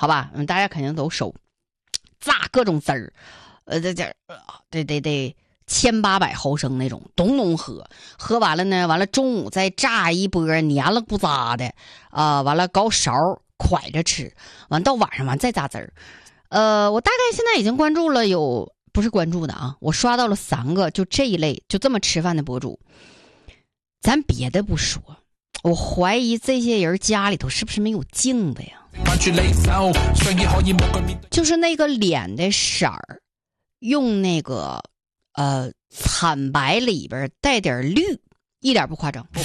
好吧？大家肯定都熟，榨各种汁儿，得1800毫升那种，咚咚喝完了呢，完了中午再榨一波黏了不扎的完了搞勺蒯着吃，完到晚上完再榨汁儿。我大概现在已经关注了不是关注的啊，我刷到了3个就这一类就这么吃饭的博主。咱别的不说，我怀疑这些人家里头是不是没有镜子呀？就是那个脸的色儿，用那个惨白里边带点绿，一点不夸张。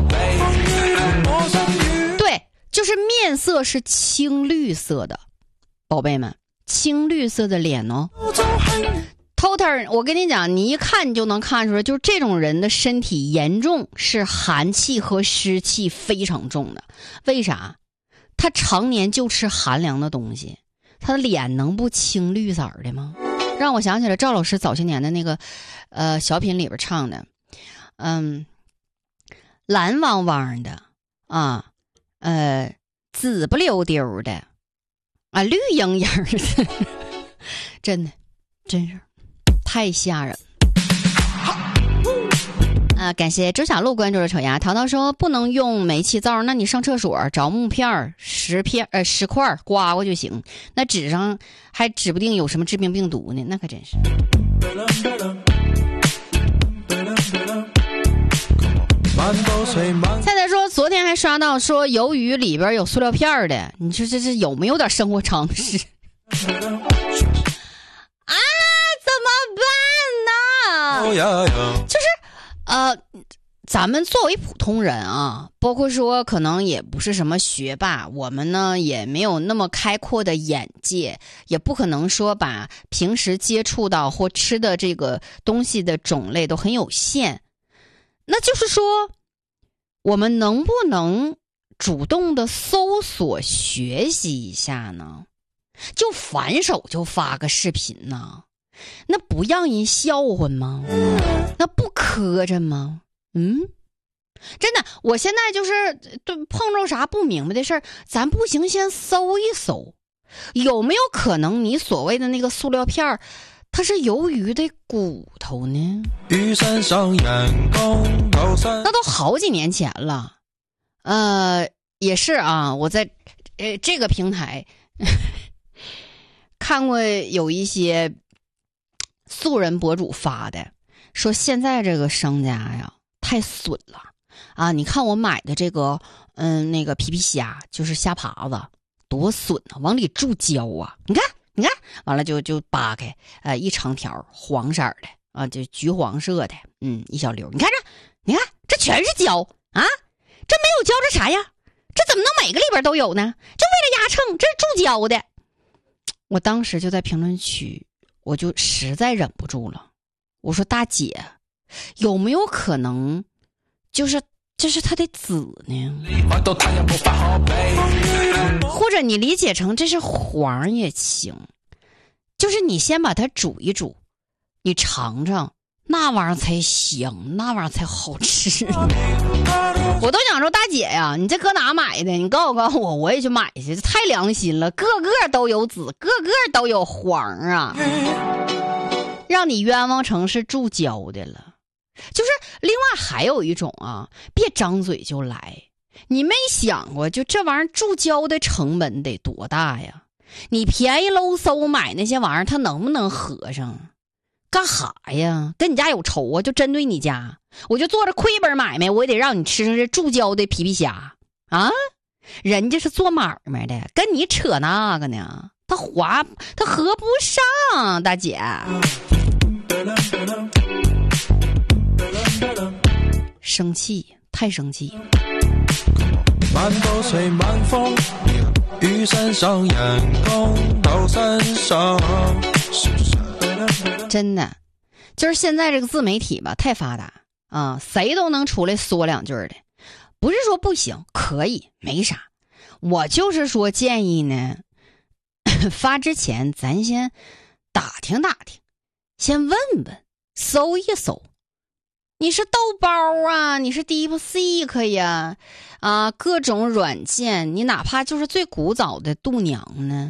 对，就是面色是青绿色的，宝贝们，青绿色的脸哦。Total， 我跟你讲，你一看你就能看出来，就是这种人的身体严重是寒气和湿气非常重的。为啥？他常年就吃寒凉的东西，他的脸能不青绿色的吗？让我想起了赵老师早些年的那个小品里边唱的，蓝汪汪的啊，紫不溜丢的啊，绿莹莹的，真是太吓人啊！感谢周小璐关注的丑牙淘淘说不能用煤气灶，那你上厕所找木片10块刮过就行，那纸上还指不定有什么致病病毒呢，那可真是。菜菜说昨天还刷到说鱿鱼里边有塑料片的，你说这有没有点生活常识啊？怎么办呢？就是咱们作为普通人啊，包括说可能也不是什么学霸，我们呢也没有那么开阔的眼界，也不可能说把平时接触到或吃的这个东西的种类都很有限。那就是说，我们能不能主动的搜索学习一下呢？就反手就发个视频呢？那不让人笑话吗？那不磕碜吗？真的，我现在就是碰着啥不明白的事儿，咱不行先搜一搜，有没有可能你所谓的那个塑料片儿，它是鱿鱼的骨头呢？那都好几年前了，也是啊，我在这个平台看过有一些素人博主发的，说现在这个商家呀太损了啊！你看我买的这个那个皮皮虾，就是虾爬子，多损啊，往里注胶啊！你看，完了就扒开，一长条黄色的啊，就橘黄色的，一小溜。你看这全是胶啊！这没有胶这啥呀？这怎么能每个里边都有呢？就为了压秤，这是注胶的。我当时就在评论区，我就实在忍不住了，我说大姐，有没有可能就是这是它的籽呢？或者你理解成这是黄也行，就是你先把它煮一煮，你尝尝，那玩意儿才香，那玩意儿才好吃。我都想说大姐呀，你这搁哪买的？你告诉我，我也去买去，这太良心了，个个都有籽，个个都有黄啊，让你冤枉成是注胶的了。就是另外还有一种啊，别张嘴就来，你没想过就这玩意儿注胶的成本得多大呀？你便宜搂搜买那些玩意儿，它能不能合上？干哈呀？跟你家有仇啊？就针对你家，我就做着亏本买卖，我也得让你吃上这注胶的皮皮虾啊！人家是做买卖的，跟你扯那个呢，他合不上，大姐。生气，太生气。漫步随晚风，雨伞上阳光到山上。真的，就是现在这个自媒体吧，太发达啊，谁都能出来说两句的。不是说不行，可以，没啥。我就是说建议呢，发之前咱先打听打听，先问问，搜一搜。你是豆包啊，你是 DeepSeek 呀，各种软件，你哪怕就是最古早的度娘呢，